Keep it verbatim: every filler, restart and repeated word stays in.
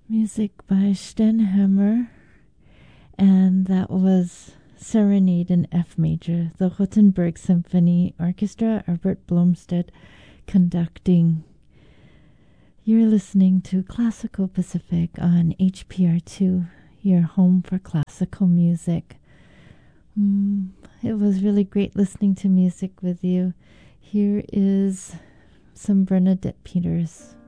Music by Stenhammer, and that was Serenade in F Major, the Gothenburg Symphony Orchestra, Herbert Blomstedt conducting. You're listening to Classical Pacific on H P R two, your home for classical music. Mm, it was really great listening to music with you. Here is some Bernadette Peters.